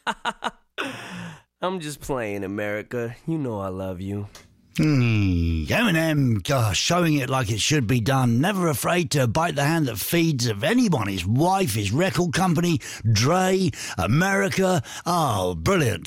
I'm just playing, America. You know I love you. Eminem, showing it like it should be done. Never afraid to bite the hand that feeds of anyone. His wife, his record company, Dre, America. Oh, brilliant.